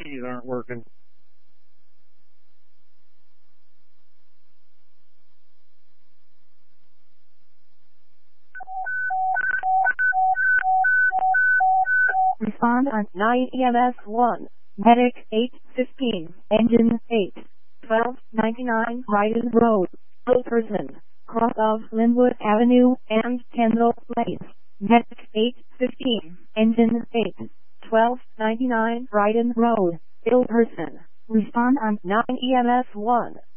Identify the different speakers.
Speaker 1: keys aren't working.
Speaker 2: Respond on 9 EMS 1. Medic 815. Engine 8. 1299 Ryden Road. Person. Cross of Linwood Avenue and Kendall Place. Medic 815. Engine 8. 1299 Ryden Road. Ill person. Respond on 9 EMS 1.